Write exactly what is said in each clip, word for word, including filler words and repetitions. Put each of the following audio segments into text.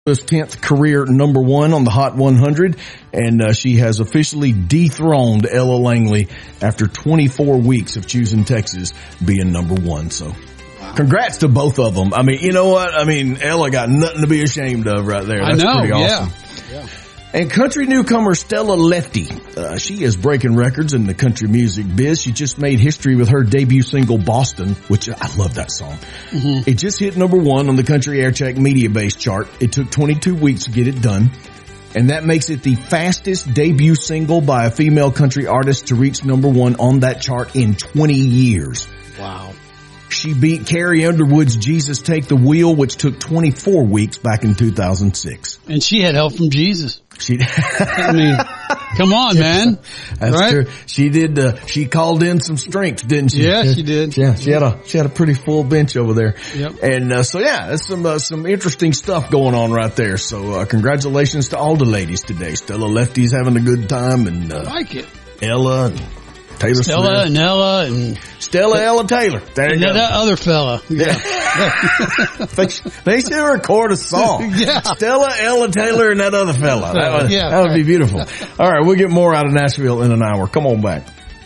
tenth career number one on the Hot one hundred, and uh, she has officially dethroned Ella Langley after twenty-four weeks of choosing Texas being number one. So congrats to both of them. I mean, you know what? I mean, Ella got nothing to be ashamed of right there. That's I know, pretty awesome. Yeah. yeah. And country newcomer Stella Lefty, uh, she is breaking records in the country music biz. She just made history with her debut single, Boston, which I love that song. Mm-hmm. It just hit number one on the Country Aircheck Media Base chart. It took twenty-two weeks to get it done. And that makes it the fastest debut single by a female country artist to reach number one on that chart in twenty years. Wow. She beat Carrie Underwood's Jesus Take the Wheel, which took twenty-four weeks back in two thousand six. And she had help from Jesus. She, I mean, come on, man. That's right? true. She did, uh, she called in some strength, didn't she? Yeah, she did. Yeah, she had a, she had a pretty full bench over there. Yep. And, uh, so yeah, there's some, uh, some interesting stuff going on right there. So, uh, congratulations to all the ladies today. Stella Lefty's having a good time, and, uh, I like it. Ella and Taylor Stella Smith. and Ella and Stella Ella Taylor. There you and go. that other fella. Yeah. they, they should record a song. Yeah. Stella Ella Taylor and that other fella. That would, yeah, that would right. be beautiful. All right, we'll get more out of Nashville in an hour. Come on back.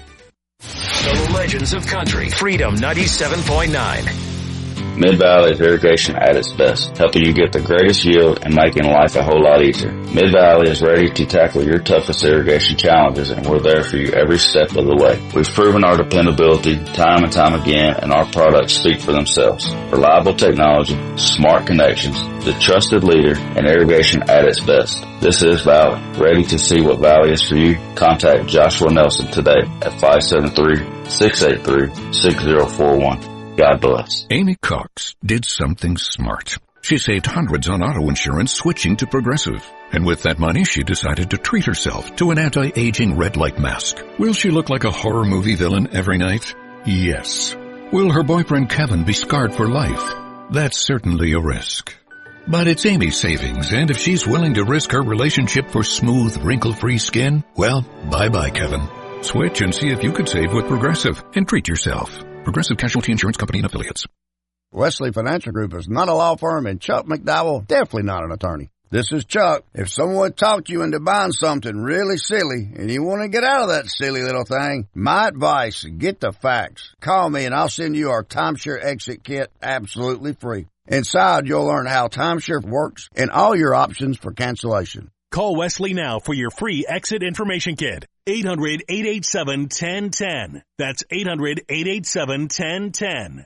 The Legends of Country, Freedom ninety-seven point nine. Mid-Valley is irrigation at its best, helping you get the greatest yield and making life a whole lot easier. Mid-Valley is ready to tackle your toughest irrigation challenges, and we're there for you every step of the way. We've proven our dependability time and time again, and our products speak for themselves. Reliable technology, smart connections, the trusted leader in irrigation at its best. This is Valley. Ready to see what Valley is for you? Contact Joshua Nelson today at five seven three, six eight three, six zero four one. God bless. Amy Cox did something smart. She saved hundreds on auto insurance switching to Progressive. And with that money, she decided to treat herself to an anti-aging red light mask. Will she look like a horror movie villain every night? Yes. Will her boyfriend Kevin be scarred for life? That's certainly a risk. But it's Amy's savings, and if she's willing to risk her relationship for smooth, wrinkle-free skin, well, bye-bye, Kevin. Switch and see if you could save with Progressive and treat yourself. Progressive Casualty Insurance Company and Affiliates. Wesley Financial Group is not a law firm, and Chuck McDowell definitely not an attorney. This is Chuck. If someone talked you into buying something really silly and you want to get out of that silly little thing, my advice, get the facts. Call me and I'll send you our timeshare exit kit absolutely free. Inside, you'll learn how timeshare works and all your options for cancellation. Call Wesley now for your free exit information kit. eight hundred, eight eight seven, one zero one zero. That's eight hundred, eight eight seven, one zero one zero.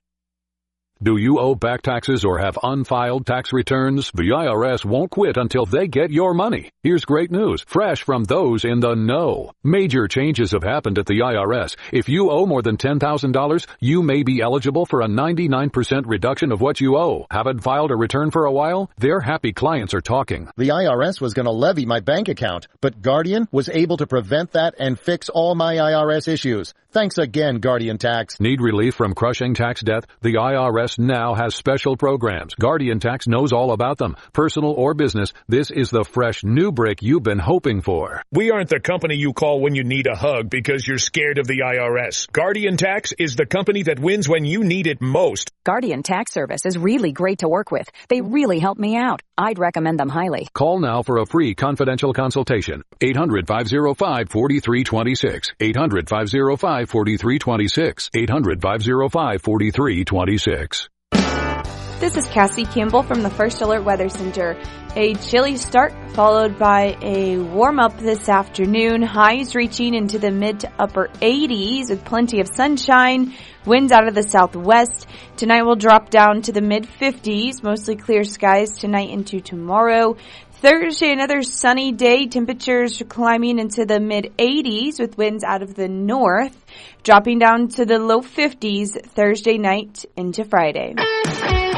Do you owe back taxes or have unfiled tax returns? The I R S won't quit until they get your money. Here's great news, fresh from those in the know. Major changes have happened at the I R S. If you owe more than ten thousand dollars, you may be eligible for a ninety-nine percent reduction of what you owe. Haven't filed a return for a while? Their happy clients are talking. The I R S was going to levy my bank account, but Guardian was able to prevent that and fix all my I R S issues. Thanks again, Guardian Tax. Need relief from crushing tax debt? The I R S now has special programs. Guardian Tax knows all about them. Personal or business, this is the fresh new brick you've been hoping for. We aren't the company you call when you need a hug because you're scared of the I R S. Guardian Tax is the company that wins when you need it most. Guardian Tax Service is really great to work with. They really help me out. I'd recommend them highly. Call now for a free confidential consultation. eight hundred, five oh five, four three two six. eight hundred, five oh five, four three two six. eight hundred, five oh five, four three two six. This is Cassie Campbell from the First Alert Weather Center. A chilly start followed by a warm-up this afternoon. Highs reaching into the mid to upper eighties with plenty of sunshine. Winds out of the southwest. Tonight will drop down to the mid fifties. Mostly clear skies tonight into tomorrow. Thursday, another sunny day. Temperatures climbing into the mid eighties with winds out of the north. Dropping down to the low fifties Thursday night into Friday.